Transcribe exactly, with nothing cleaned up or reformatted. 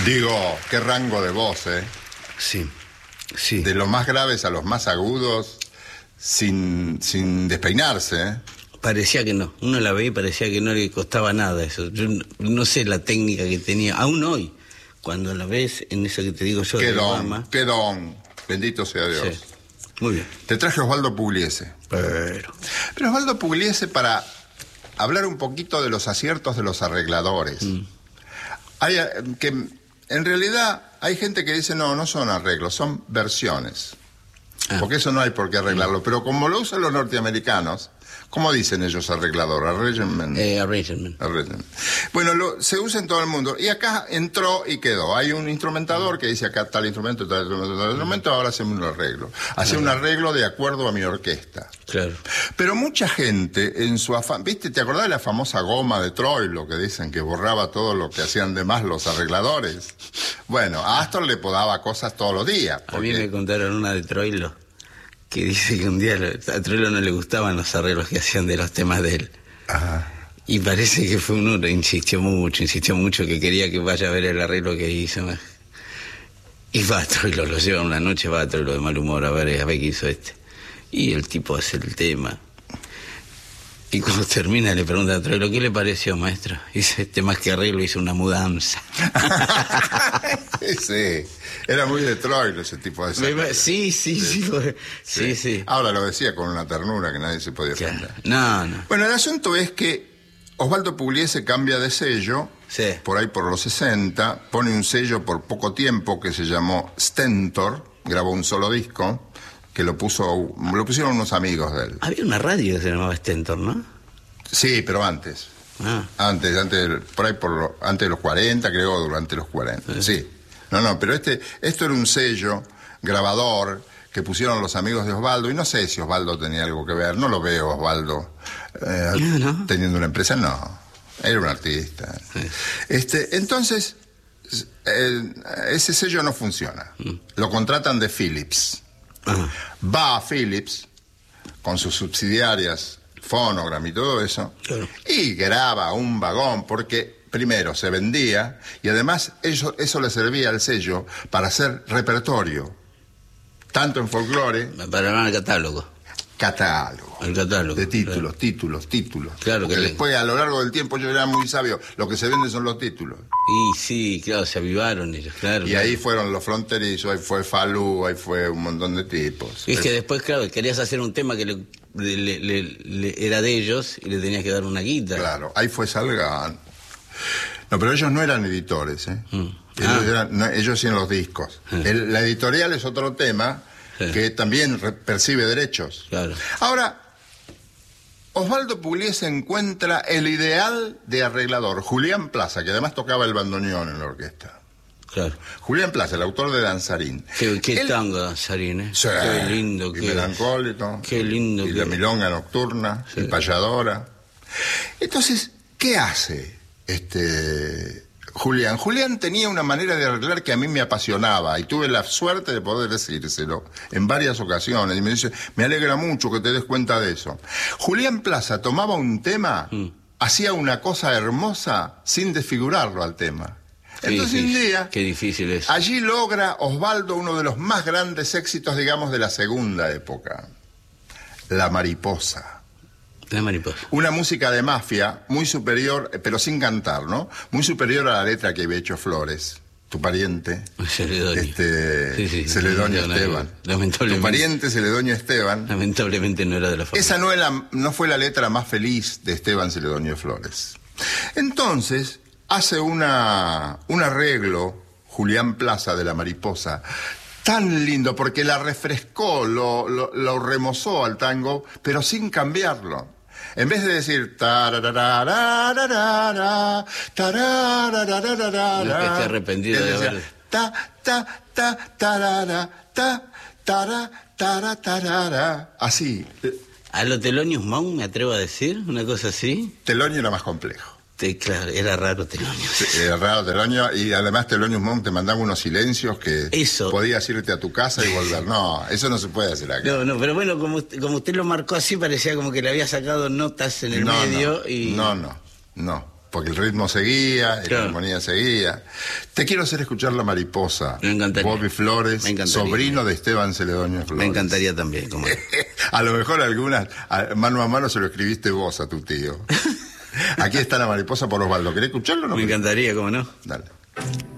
Digo, qué rango de voz, ¿eh? Sí, sí. De los más graves a los más agudos, sin, sin despeinarse, ¿eh? Parecía que no. Uno la veía y parecía que no le costaba nada eso. Yo no, no sé la técnica que tenía, aún hoy, cuando la ves en eso que te digo yo qué de don, Obama. Qué don, bendito sea Dios. Sí. Muy bien. Te traje a Osvaldo Pugliese. Pero... Pero Osvaldo Pugliese para hablar un poquito de los aciertos de los arregladores. Mm. Hay que, en realidad, hay gente que dice, no, no son arreglos, son versiones. Ah. Porque eso no hay por qué arreglarlo. Mm. Pero como lo usan los norteamericanos, ¿cómo dicen ellos arreglador? Arrangement. Eh, arrangement. Arrangement. Bueno, lo, se usa en todo el mundo. Y acá entró y quedó. Hay un instrumentador que dice acá tal instrumento, tal instrumento, tal instrumento, ahora hacemos un arreglo. Hace un arreglo de acuerdo a mi orquesta. Claro. Pero mucha gente en su afán... ¿Viste? ¿Te acordás de la famosa goma de Troilo que dicen que borraba todo lo que hacían de más los arregladores? Bueno, a Astor le podaba cosas todos los días. Porque... A mí me contaron una de Troilo, que dice que un día a Troilo no le gustaban los arreglos que hacían de los temas de él. Ajá. Y parece que fue uno que insistió mucho, insistió mucho que quería que vaya a ver el arreglo que hizo. Y va a Troilo, lo lleva una noche, va a Troilo de mal humor a ver, a ver qué hizo este. Y el tipo hace el tema. Y cuando termina le pregunta a Troilo, ¿qué le pareció, maestro? Y dice, este más que arreglo hizo una mudanza. Sí, era muy de Troilo ese tipo de cosas. Sí, sí, sí, sí, sí, sí. Ahora lo decía con una ternura que nadie se podía ofender. No, no. Bueno, el asunto es que Osvaldo Pugliese cambia de sello, sí. Por ahí por los sesenta, pone un sello por poco tiempo que se llamó Stentor, grabó un solo disco, que lo puso, lo pusieron unos amigos de él. Había una radio que se llamaba Stentor, ¿no? Sí, pero antes. Ah. Antes, antes, por ahí por lo, antes de los cuarenta, creo, durante los cuarenta. Sí. sí. No, no, pero este, esto era un sello grabador que pusieron los amigos de Osvaldo, y no sé si Osvaldo tenía algo que ver, no lo veo Osvaldo eh, no, no. teniendo una empresa, no, era un artista. Sí. Este, entonces, eh, ese sello no funciona, mm. lo contratan de Philips. Ajá. Va a Philips con sus subsidiarias Phonogram y todo eso, claro. Y graba un vagón porque primero se vendía y además eso, eso le servía al sello para hacer repertorio, tanto en folclore, para armar el catálogo. Catálogo. El catálogo. De títulos, claro. títulos, títulos. Claro que después le... a lo largo del tiempo yo era muy sabio, lo que se vende son los títulos. Y sí, claro, se avivaron ellos, claro. Y claro. ahí fueron los fronterizos, ahí fue Falú, ahí fue un montón de tipos. Y es que después, claro, querías hacer un tema que le, le, le, le, era de ellos y le tenías que dar una guita. Claro, ahí fue Salgan. No, pero ellos no eran editores, ¿eh? Mm. Ellos, ah. eran, no, ellos hacían los discos. Mm. El, la editorial es otro tema, sí. Que también re, percibe derechos. Claro. Ahora, Osvaldo Pugliese encuentra el ideal de arreglador, Julián Plaza, que además tocaba el bandoneón en la orquesta. Claro. Julián Plaza, el autor de Danzarín. Qué, qué Él... tango Danzarín, ¿eh? Sí. Qué lindo. Y qué... melancólico. Qué lindo. Y qué... la milonga nocturna, sí. Y payadora. Entonces, ¿qué hace este Julián? Julián tenía una manera de arreglar que a mí me apasionaba y tuve la suerte de poder decírselo en varias ocasiones. Y me dice, me alegra mucho que te des cuenta de eso. Julián Plaza tomaba un tema, mm. hacía una cosa hermosa sin desfigurarlo al tema. Qué Entonces difícil, un día, qué difícil es. Allí logra Osvaldo uno de los más grandes éxitos, digamos, de la segunda época. La Mariposa. La Mariposa. Una música de mafia muy superior, pero sin cantar, ¿no? Muy superior a la letra que había hecho Flores, tu pariente. Celedonio. Este, sí, sí, Celedonio no, Esteban. Lamentablemente. Tu pariente Celedonio Esteban. Lamentablemente no era de la familia. Esa no, era, no fue la letra más feliz de Esteban Celedonio Flores. Entonces, hace una, un arreglo, Julián Plaza de La Mariposa, tan lindo, porque la refrescó, lo, lo, lo remozó al tango, pero sin cambiarlo. En vez de decir tarararararara, tarararararara, no es que esté arrepentido de haber... ta ta ta tarara, ta tara tara tarara, así. A lo Thelonious Monk me atrevo a decir, una cosa así. Thelonious era más complejo. Sí, claro, era raro Thelonious. Sí, era raro Thelonious, y además Thelonious Monk te mandaba unos silencios que eso. Podías irte a tu casa y volver. No, eso no se puede hacer acá. No, no, pero bueno, como, como usted lo marcó así, parecía como que le había sacado notas en el no, medio no, y... No, no, no. porque el ritmo seguía, Claro. la armonía seguía. Te quiero hacer escuchar La Mariposa. Me encantaría. Bobby Flores, Me encantaría. sobrino de Esteban Celedonio Flores. Me encantaría también. Como... A lo mejor algunas, a- mano a mano se lo escribiste vos a tu tío. Aquí está La Mariposa por Osvaldo. ¿Querés escucharlo o no? Me encantaría, ¿cómo no? Dale.